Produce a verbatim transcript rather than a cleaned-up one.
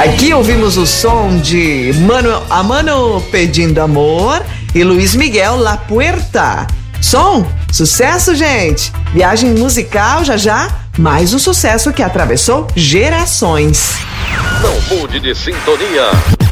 Aqui ouvimos o som de Mano a Mano Pedindo Amor e Luiz Miguel La Puerta. Som, sucesso, gente. Viagem musical, já já, mais um sucesso que atravessou gerações. Não mude de sintonia.